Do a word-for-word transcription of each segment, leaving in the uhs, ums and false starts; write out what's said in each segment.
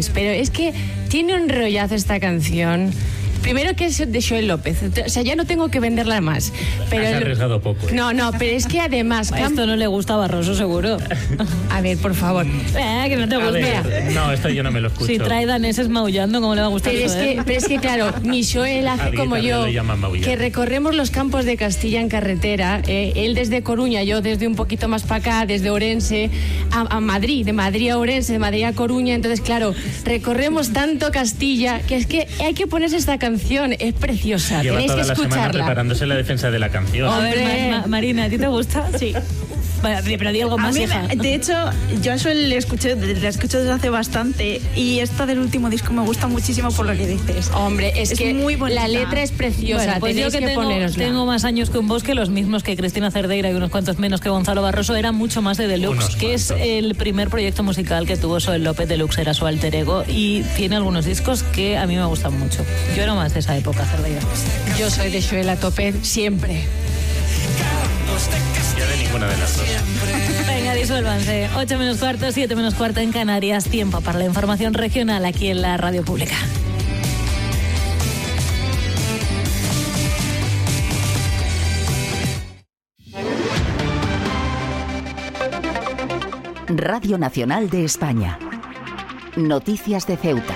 López, pero es que tiene un rollazo esta canción. Primero que es de Xoel López, o sea, ya no tengo que venderla más. Pero Has arriesgado poco. ¿eh? No, no, pero es que además... Esto no le gusta a Barroso, seguro. A ver, por favor. Eh, que no te A gusta. ver, no, esto yo no me lo escucho. Si trae daneses maullando, ¿cómo le va a gustar Pero es, eso, eh? que, pero es que, claro, mi Xoel hace A como Guitarra yo, le llaman maullar. que recorremos los campos de Castilla en carretera, eh, él desde Coruña, yo desde un poquito más para acá, desde Orense a, a Madrid, de Madrid a Orense, de Madrid a Coruña, entonces, claro, recorremos tanto Castilla, que es que hay que ponerse esta canción, es preciosa, Lleva tenéis toda que la semana escucharla. preparándose la defensa de la canción. A ver, Hombre. Ma- Ma- Marina, ¿a ti te gusta? Sí. Vale, pero di algo A más, mí, hija. me- de hecho, yo a Xoel le escuché, le escucho desde hace bastante y esta del último disco me gusta muchísimo por lo que dices. Hombre, es, Es que muy bonita. la letra es preciosa, Bueno, pues yo tenéis que, que, tengo, ponerosla. tengo más años que un bosque, los mismos que Cristina Cerdeira y unos cuantos menos que Gonzalo Barroso, era mucho más de Deluxe, Unos que es cuantos. el primer proyecto musical que tuvo Xoel López. Deluxe era su alter ego y tiene algunos discos que a mí me gustan mucho. Yo era más de esa época, Cerdeira. Yo soy de Xoel a tope, siempre. Yo de ninguna de las dos. Venga, disuélvanse. ocho menos cuarto, siete menos cuarto en Canarias. Tiempo para la información regional aquí en la Radio Pública. Radio Nacional de España. Noticias de Ceuta.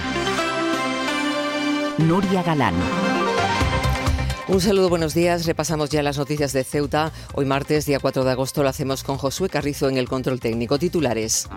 Nuria Galán. Un saludo, buenos días. Repasamos ya las noticias de Ceuta. Hoy martes, día cuatro de agosto, lo hacemos con Josué Carrizo en el control técnico. Titulares.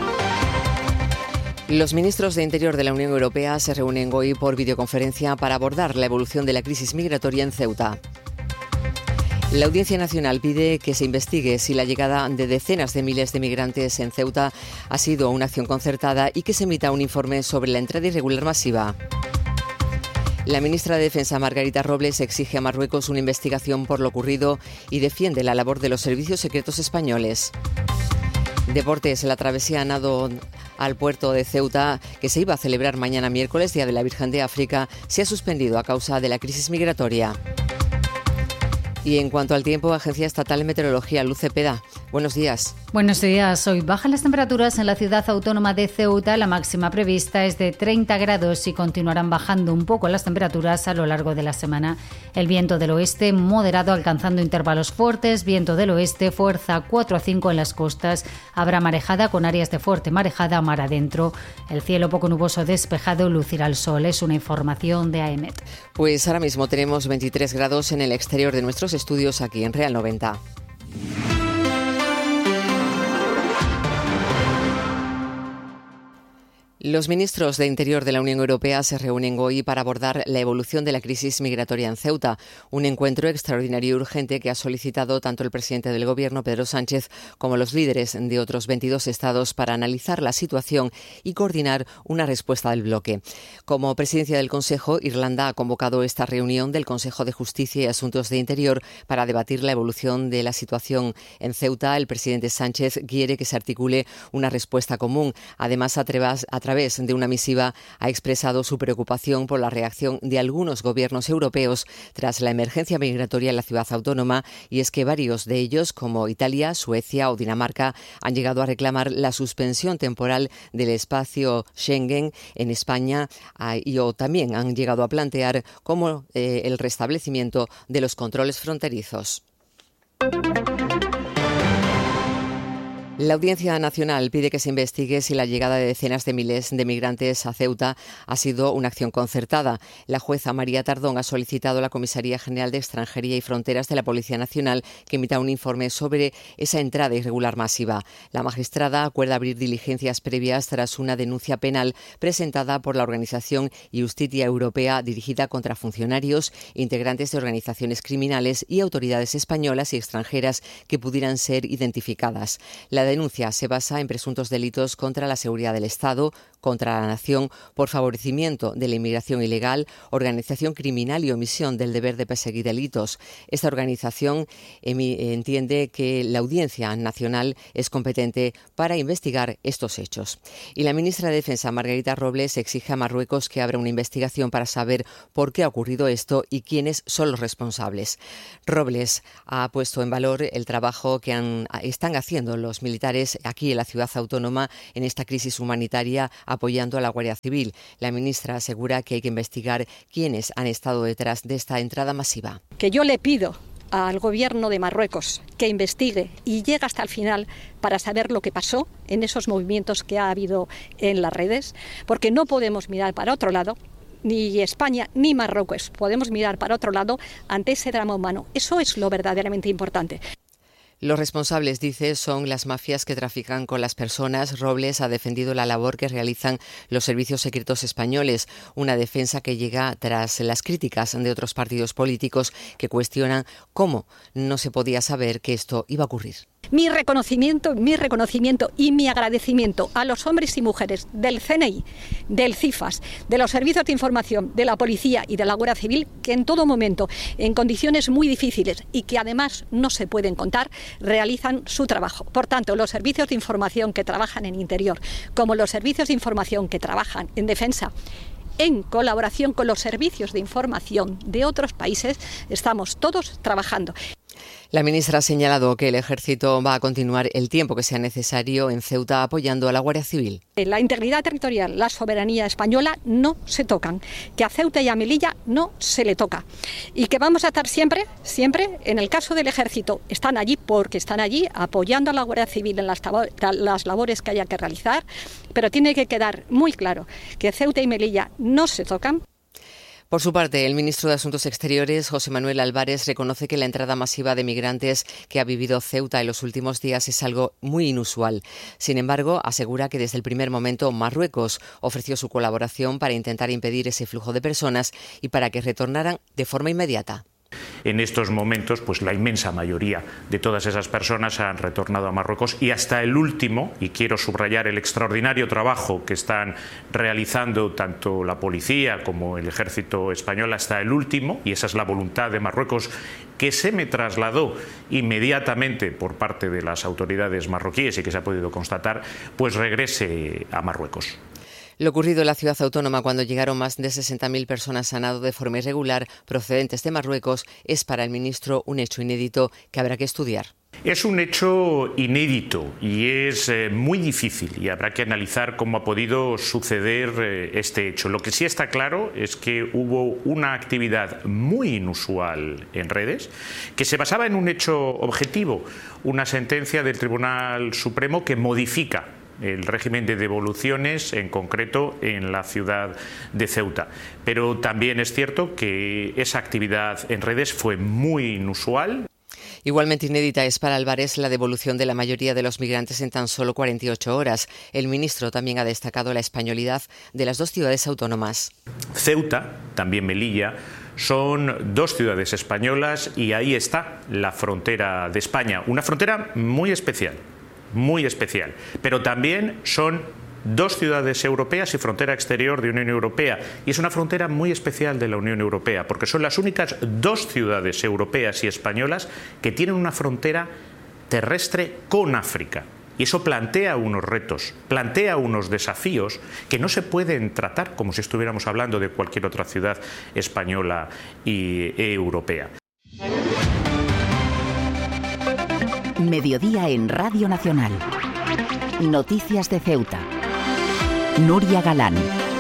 Los ministros de Interior de la Unión Europea se reúnen hoy por videoconferencia para abordar la evolución de la crisis migratoria en Ceuta. La Audiencia Nacional pide que se investigue si la llegada de decenas de miles de migrantes en Ceuta ha sido una acción concertada y que se emita un informe sobre la entrada irregular masiva. La ministra de Defensa, Margarita Robles, exige a Marruecos una investigación por lo ocurrido y defiende la labor de los servicios secretos españoles. Deportes, la travesía a nado al puerto de Ceuta, que se iba a celebrar mañana miércoles, Día de la Virgen de África, se ha suspendido a causa de la crisis migratoria. Y en cuanto al tiempo, Agencia Estatal de Meteorología, Luz Cepeda. Buenos días. Buenos días. Hoy bajan las temperaturas en la ciudad autónoma de Ceuta. La máxima prevista es de treinta grados y continuarán bajando un poco las temperaturas a lo largo de la semana. El viento del oeste moderado alcanzando intervalos fuertes. Viento del oeste fuerza cuatro a cinco en las costas. Habrá marejada con áreas de fuerte marejada mar adentro. El cielo poco nuboso despejado, lucirá el sol. Es una información de A E M E T. Pues ahora mismo tenemos veintitrés grados en el exterior de nuestros estudios aquí en Real noventa. Los ministros de Interior de la Unión Europea se reúnen hoy para abordar la evolución de la crisis migratoria en Ceuta, un encuentro extraordinario y urgente que ha solicitado tanto el presidente del Gobierno, Pedro Sánchez, como los líderes de otros veintidós estados para analizar la situación y coordinar una respuesta del bloque. Como presidencia del Consejo, Irlanda ha convocado esta reunión del Consejo de Justicia y Asuntos de Interior para debatir la evolución de la situación en Ceuta. El presidente Sánchez quiere que se articule una respuesta común. Además, a través A través de una misiva ha expresado su preocupación por la reacción de algunos gobiernos europeos tras la emergencia migratoria en la ciudad autónoma, y es que varios de ellos, como Italia, Suecia o Dinamarca, han llegado a reclamar la suspensión temporal del espacio Schengen en España y o también han llegado a plantear como eh, el restablecimiento de los controles fronterizos. La Audiencia Nacional pide que se investigue si la llegada de decenas de miles de migrantes a Ceuta ha sido una acción concertada. La jueza María Tardón ha solicitado a la Comisaría General de Extranjería y Fronteras de la Policía Nacional que emita un informe sobre esa entrada irregular masiva. La magistrada acuerda abrir diligencias previas tras una denuncia penal presentada por la organización Justitia Europea, dirigida contra funcionarios, integrantes de organizaciones criminales y autoridades españolas y extranjeras que pudieran ser identificadas. La denuncia se basa en presuntos delitos contra la seguridad del Estado, contra la nación, por favorecimiento de la inmigración ilegal, organización criminal y omisión del deber de perseguir delitos. Esta organización entiende que la Audiencia Nacional es competente para investigar estos hechos. Y la ministra de Defensa, Margarita Robles, exige a Marruecos que abra una investigación para saber por qué ha ocurrido esto y quiénes son los responsables. Robles ha puesto en valor el trabajo que han, están haciendo los militares aquí en la ciudad autónoma en esta crisis humanitaria apoyando a la Guardia Civil. La ministra asegura que hay que investigar quiénes han estado detrás de esta entrada masiva. Que yo le pido al gobierno de Marruecos que investigue y llegue hasta el final para saber lo que pasó en esos movimientos que ha habido en las redes, porque no podemos mirar para otro lado, ni España ni Marruecos podemos mirar para otro lado ante ese drama humano. Eso es lo verdaderamente importante. Los responsables, dice, son las mafias que trafican con las personas. Robles ha defendido la labor que realizan los servicios secretos españoles, una defensa que llega tras las críticas de otros partidos políticos que cuestionan cómo no se podía saber que esto iba a ocurrir. Mi reconocimiento, mi reconocimiento y mi agradecimiento a los hombres y mujeres del C N I, del CIFAS, de los servicios de información, de la policía y de la Guardia Civil, que en todo momento, en condiciones muy difíciles y que además no se pueden contar, realizan su trabajo. Por tanto, los servicios de información que trabajan en interior, como los servicios de información que trabajan en defensa, en colaboración con los servicios de información de otros países, estamos todos trabajando. La ministra ha señalado que el Ejército va a continuar el tiempo que sea necesario en Ceuta apoyando a la Guardia Civil. La integridad territorial, la soberanía española no se tocan, que a Ceuta y a Melilla no se le toca y que vamos a estar siempre, siempre, en el caso del Ejército, están allí porque están allí apoyando a la Guardia Civil en las, las labores que haya que realizar, pero tiene que quedar muy claro que Ceuta y Melilla no se tocan. Por su parte, el ministro de Asuntos Exteriores, José Manuel Álvarez, reconoce que la entrada masiva de migrantes que ha vivido Ceuta en los últimos días es algo muy inusual. Sin embargo, asegura que desde el primer momento Marruecos ofreció su colaboración para intentar impedir ese flujo de personas y para que retornaran de forma inmediata. En estos momentos, pues la inmensa mayoría de todas esas personas han retornado a Marruecos y hasta el último, y quiero subrayar el extraordinario trabajo que están realizando tanto la policía como el ejército español, hasta el último, y esa es la voluntad de Marruecos, que se me trasladó inmediatamente por parte de las autoridades marroquíes y que se ha podido constatar, pues regrese a Marruecos. Lo ocurrido en la ciudad autónoma cuando llegaron más de sesenta mil personas a nado de forma irregular procedentes de Marruecos es para el ministro un hecho inédito que habrá que estudiar. Es un hecho inédito y es eh, muy difícil y habrá que analizar cómo ha podido suceder eh, este hecho. Lo que sí está claro es que hubo una actividad muy inusual en redes que se basaba en un hecho objetivo, una sentencia del Tribunal Supremo que modifica el régimen de devoluciones, en concreto en la ciudad de Ceuta. Pero también es cierto que esa actividad en redes fue muy inusual. Igualmente inédita es para Álvarez la devolución de la mayoría de los migrantes en tan solo cuarenta y ocho horas. El ministro también ha destacado la españolidad de las dos ciudades autónomas. Ceuta, también Melilla, son dos ciudades españolas y ahí está la frontera de España. Una frontera muy especial. muy especial, pero también son dos ciudades europeas y frontera exterior de Unión Europea, y es una frontera muy especial de la Unión Europea, porque son las únicas dos ciudades europeas y españolas que tienen una frontera terrestre con África. Y eso plantea unos retos, plantea unos desafíos que no se pueden tratar como si estuviéramos hablando de cualquier otra ciudad española y europea. Mediodía en Radio Nacional. Noticias de Ceuta. Nuria Galán.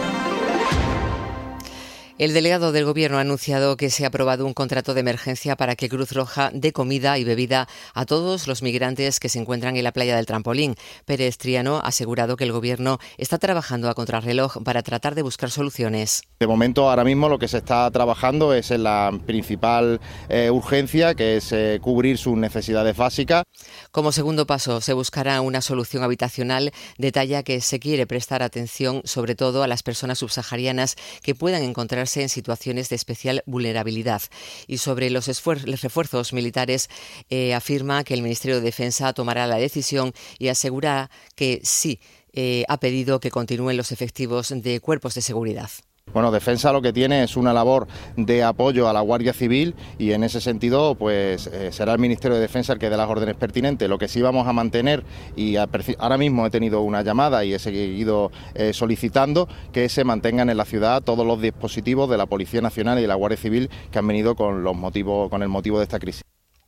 El delegado del Gobierno ha anunciado que se ha aprobado un contrato de emergencia para que Cruz Roja dé comida y bebida a todos los migrantes que se encuentran en la playa del Trampolín. Pérez Triano ha asegurado que el Gobierno está trabajando a contrarreloj para tratar de buscar soluciones. De momento, ahora mismo lo que se está trabajando es en la principal eh, urgencia, que es eh, cubrir sus necesidades básicas. Como segundo paso, se buscará una solución habitacional. Detalla que se quiere prestar atención sobre todo a las personas subsaharianas que puedan encontrarse en situaciones de especial vulnerabilidad. Y sobre los, los refuerzos militares, eh, afirma que el Ministerio de Defensa tomará la decisión y asegura que sí eh, ha pedido que continúen los efectivos de cuerpos de seguridad. Bueno, Defensa lo que tiene es una labor de apoyo a la Guardia Civil y en ese sentido pues eh, será el Ministerio de Defensa el que dé las órdenes pertinentes. Lo que sí vamos a mantener, y a, ahora mismo he tenido una llamada y he seguido eh, solicitando que se mantengan en la ciudad todos los dispositivos de la Policía Nacional y de la Guardia Civil que han venido con los motivos, con el motivo de esta crisis.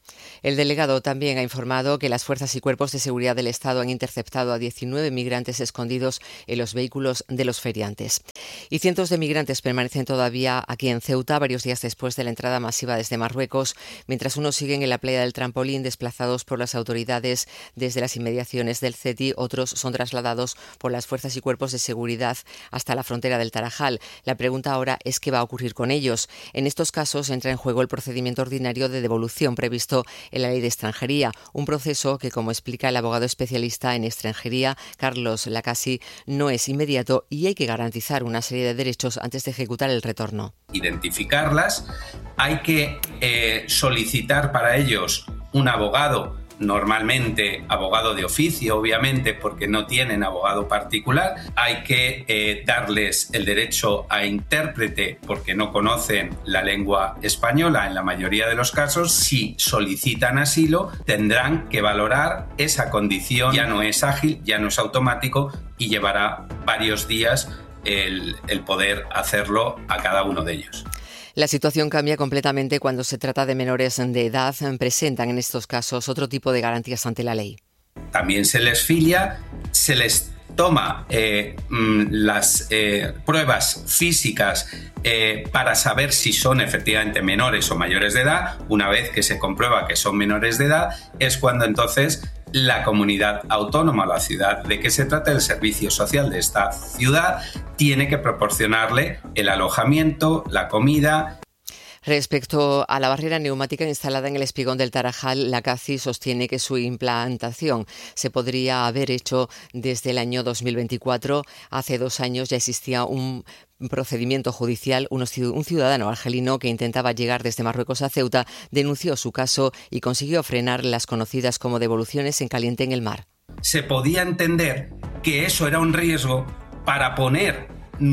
El delegado también ha informado que las fuerzas y cuerpos de seguridad del Estado han interceptado a diecinueve migrantes escondidos en los vehículos de los feriantes. Y cientos de migrantes permanecen todavía aquí en Ceuta, varios días después de la entrada masiva desde Marruecos, mientras unos siguen en la playa del Trampolín desplazados por las autoridades desde las inmediaciones del C E T I, otros son trasladados por las fuerzas y cuerpos de seguridad hasta la frontera del Tarajal. La pregunta ahora es qué va a ocurrir con ellos. En estos casos entra en juego el procedimiento ordinario de devolución previsto en la Ley de Extranjería, un proceso que, como explica el abogado especialista en extranjería, Carlos Lacasi, no es inmediato y hay que garantizar una serie de derechos antes de ejecutar el retorno. Identificarlas, hay que eh, solicitar para ellos un abogado, normalmente abogado de oficio, obviamente, porque no tienen abogado particular. Hay que eh, darles el derecho a intérprete porque no conocen la lengua española en la mayoría de los casos. Si solicitan asilo, tendrán que valorar esa condición. Ya no es ágil, ya no es automático y llevará varios días el, el poder hacerlo a cada uno de ellos. La situación cambia completamente cuando se trata de menores de edad. Presentan en estos casos otro tipo de garantías ante la ley. También se les filia, se les toma eh, las eh, pruebas físicas eh, para saber si son efectivamente menores o mayores de edad. Una vez que se comprueba que son menores de edad, es cuando entonces la comunidad autónoma, la ciudad de que se trata, el servicio social de esta ciudad, tiene que proporcionarle el alojamiento, la comida. Respecto a la barrera neumática instalada en el espigón del Tarajal, la C A C I sostiene que su implantación se podría haber hecho desde el año dos mil veinticuatro. Hace dos años ya existía un procedimiento judicial. Un ciudadano argelino que intentaba llegar desde Marruecos a Ceuta denunció su caso y consiguió frenar las conocidas como devoluciones en caliente en el mar. Se podía entender que eso era un riesgo para poner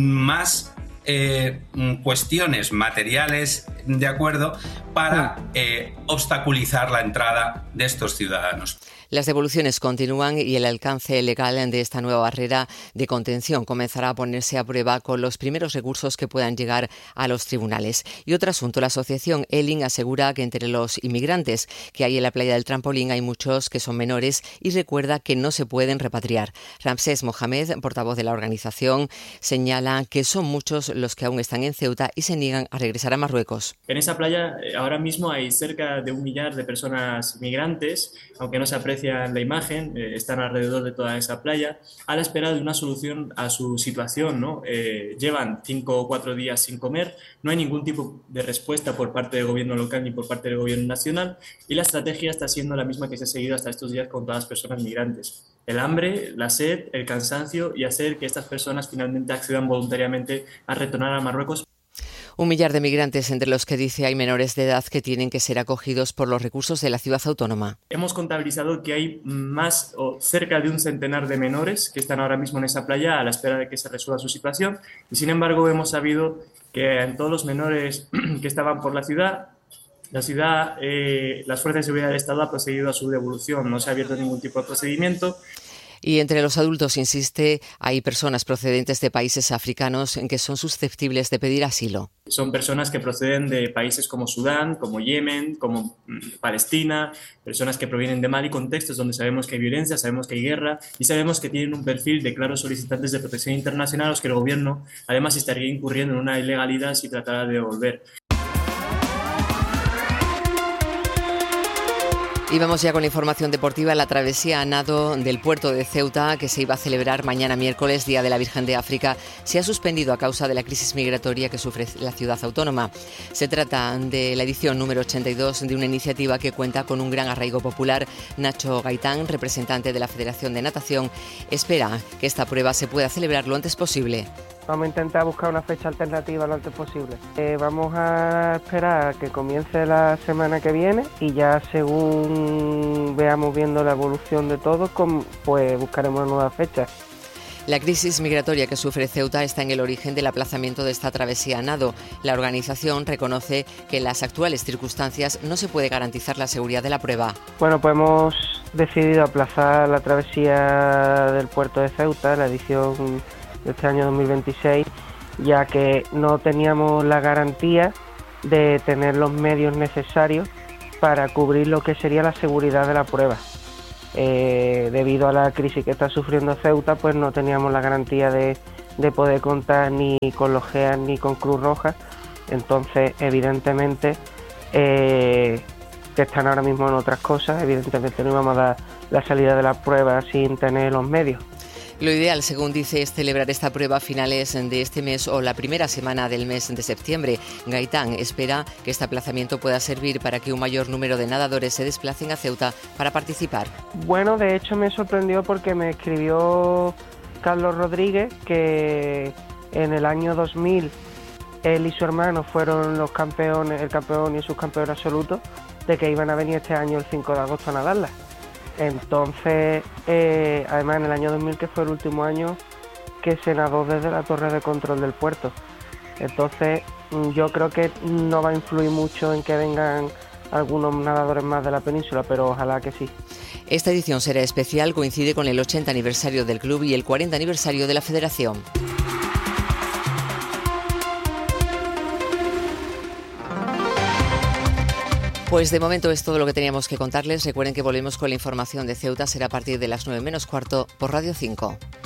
más eh, cuestiones materiales de acuerdo para eh, obstaculizar la entrada de estos ciudadanos. Las devoluciones continúan y el alcance legal de esta nueva barrera de contención comenzará a ponerse a prueba con los primeros recursos que puedan llegar a los tribunales. Y otro asunto, la asociación Elin asegura que entre los inmigrantes que hay en la playa del Trampolín hay muchos que son menores y recuerda que no se pueden repatriar. Ramsés Mohamed, portavoz de la organización, señala que son muchos los que aún están en Ceuta y se niegan a regresar a Marruecos. En esa playa ahora mismo hay cerca de un millar de personas migrantes, aunque no se aprecia en la imagen, eh, están alrededor de toda esa playa, a la espera de una solución a su situación, ¿no? Eh, llevan cinco o cuatro días sin comer, no hay ningún tipo de respuesta por parte del gobierno local ni por parte del gobierno nacional y la estrategia está siendo la misma que se ha seguido hasta estos días con todas las personas migrantes. El hambre, la sed, el cansancio y hacer que estas personas finalmente accedan voluntariamente a retornar a Marruecos. Un millar de migrantes, entre los que dice hay menores de edad que tienen que ser acogidos por los recursos de la ciudad autónoma. Hemos contabilizado que hay más o cerca de un centenar de menores que están ahora mismo en esa playa a la espera de que se resuelva su situación y sin embargo hemos sabido que en todos los menores que estaban por la ciudad, la ciudad, eh, las fuerzas de seguridad del Estado han procedido a su devolución, no se ha abierto ningún tipo de procedimiento. Y entre los adultos, insiste, hay personas procedentes de países africanos en que son susceptibles de pedir asilo. Son personas que proceden de países como Sudán, como Yemen, como Palestina, personas que provienen de Mali, contextos donde sabemos que hay violencia, sabemos que hay guerra y sabemos que tienen un perfil de claros solicitantes de protección internacional a los que el gobierno además estaría incurriendo en una ilegalidad si tratara de devolver. Y vamos ya con la información deportiva. La travesía a nado del puerto de Ceuta, que se iba a celebrar mañana miércoles, Día de la Virgen de África, se ha suspendido a causa de la crisis migratoria que sufre la ciudad autónoma. Se trata de la edición número ochenta y dos de una iniciativa que cuenta con un gran arraigo popular. Nacho Gaitán, representante de la Federación de Natación, espera que esta prueba se pueda celebrar lo antes posible. Vamos a intentar buscar una fecha alternativa lo antes posible. Eh, vamos a esperar a que comience la semana que viene y ya según veamos viendo la evolución de todo, pues buscaremos una nueva fecha. La crisis migratoria que sufre Ceuta está en el origen del aplazamiento de esta travesía a nado. La organización reconoce que en las actuales circunstancias no se puede garantizar la seguridad de la prueba. Bueno, pues hemos decidido aplazar la travesía del puerto de Ceuta, la edición de este año dos mil veintiséis, ya que no teníamos la garantía de tener los medios necesarios para cubrir lo que sería la seguridad de la prueba. Eh, debido a la crisis que está sufriendo Ceuta, pues no teníamos la garantía de, de poder contar ni con los G E A ni con Cruz Roja. Entonces, evidentemente, eh, que están ahora mismo en otras cosas, evidentemente no íbamos a dar la salida de las pruebas sin tener los medios. Lo ideal, según dice, es celebrar esta prueba a finales de este mes o la primera semana del mes de septiembre. Gaitán espera que este aplazamiento pueda servir para que un mayor número de nadadores se desplacen a Ceuta para participar. Bueno, de hecho me sorprendió porque me escribió Carlos Rodríguez que en el año dos mil él y su hermano fueron los campeones, el campeón y subcampeón absoluto, de que iban a venir este año el cinco de agosto a nadarla. Entonces, eh, además en el año dos mil, que fue el último año que se nadó desde la torre de control del puerto. Entonces, yo creo que no va a influir mucho en que vengan algunos nadadores más de la península, pero ojalá que sí. Esta edición será especial, coincide con el ochenta aniversario del club y el cuarenta aniversario de la federación. Pues de momento es todo lo que teníamos que contarles. Recuerden que volvemos con la información de Ceuta. Será a partir de las nueve menos cuarto por Radio cinco.